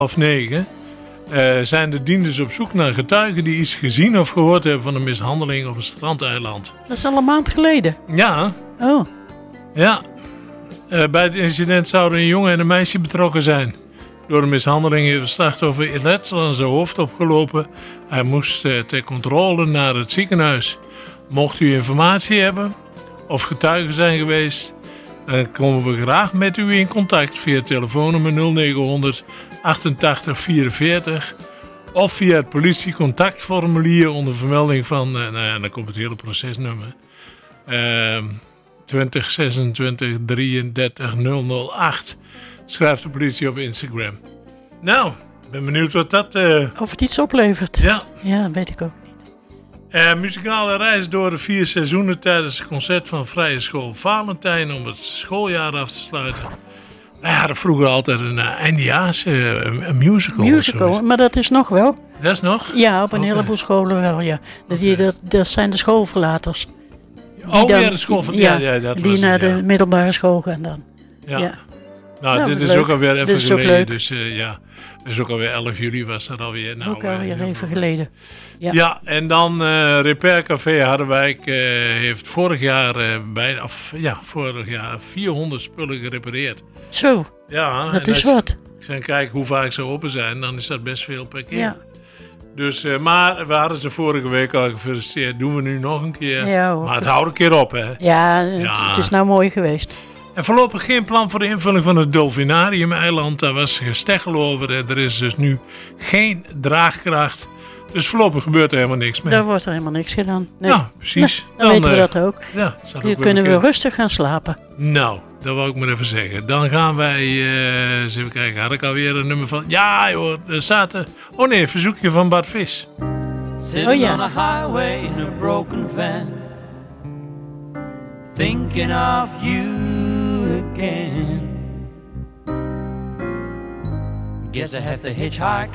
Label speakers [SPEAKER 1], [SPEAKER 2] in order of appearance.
[SPEAKER 1] 9 zijn de dienders op zoek naar getuigen die iets gezien of gehoord hebben van een mishandeling op een strandeiland.
[SPEAKER 2] Dat is al een maand geleden.
[SPEAKER 1] Ja.
[SPEAKER 2] Oh.
[SPEAKER 1] Ja. Bij het incident zouden een jongen en een meisje betrokken zijn. Door de mishandeling heeft het slachtoffer letsel aan zijn hoofd opgelopen. Hij moest ter controle naar het ziekenhuis. Mocht u informatie hebben of getuigen zijn geweest, dan komen we graag met u in contact via telefoonnummer 0900 88 44 of via het politiecontactformulier onder vermelding van, dan komt het hele procesnummer, 20 26 33 008. Schrijft de politie op Instagram. Nou, ik ben benieuwd wat dat...
[SPEAKER 2] Of het iets oplevert.
[SPEAKER 1] Ja.
[SPEAKER 2] Ja, weet ik ook niet.
[SPEAKER 1] Muzikale reis door de 4 seizoenen tijdens het concert van Vrije School Valentijn om het schooljaar af te sluiten. Wij hadden vroeger altijd een eindejaars een musical.
[SPEAKER 2] Musical, maar dat is nog wel.
[SPEAKER 1] Dat is nog?
[SPEAKER 2] Ja, op een heleboel scholen wel, ja. Dat zijn de schoolverlaters.
[SPEAKER 1] De schoolverlaters. Ja, dat
[SPEAKER 2] die
[SPEAKER 1] was
[SPEAKER 2] naar
[SPEAKER 1] het,
[SPEAKER 2] de middelbare school gaan dan. Ja.
[SPEAKER 1] Nou, dit is
[SPEAKER 2] leuk.
[SPEAKER 1] ook alweer even
[SPEAKER 2] dit
[SPEAKER 1] geleden.
[SPEAKER 2] Leuk.
[SPEAKER 1] Dus ja, dus ook alweer 11 juli was dat alweer. Nou,
[SPEAKER 2] ook alweer even geleden.
[SPEAKER 1] Ja, en dan Repair Café Harderwijk heeft vorig jaar 400 spullen gerepareerd.
[SPEAKER 2] Zo,
[SPEAKER 1] ja,
[SPEAKER 2] dat is wat.
[SPEAKER 1] Ik ga kijken hoe vaak ze open zijn, dan is dat best veel per keer.
[SPEAKER 2] Ja.
[SPEAKER 1] Dus, maar we hadden ze vorige week al gefeliciteerd. Doen we nu nog een keer.
[SPEAKER 2] Ja, hoor.
[SPEAKER 1] Maar het houdt een keer op, hè?
[SPEAKER 2] Ja, het is nou mooi geweest.
[SPEAKER 1] En voorlopig geen plan voor de invulling van het Dolfinarium-eiland. Daar was gesteggel over. Er is dus nu geen draagkracht. Dus voorlopig gebeurt er helemaal niks meer.
[SPEAKER 2] Daar wordt er helemaal niks gedaan. Nee.
[SPEAKER 1] Nou, precies.
[SPEAKER 2] Dan weten we dat ook.
[SPEAKER 1] Ja,
[SPEAKER 2] Dan kunnen we rustig gaan slapen.
[SPEAKER 1] Nou, dat wou ik maar even zeggen. Dan gaan wij... eens even kijken, had ik alweer een nummer van... Ja joh, er zaten... Oh nee, verzoekje van Bart Vis.
[SPEAKER 3] Sitting on a highway in a broken van, thinking of you again. Guess I have to hitchhike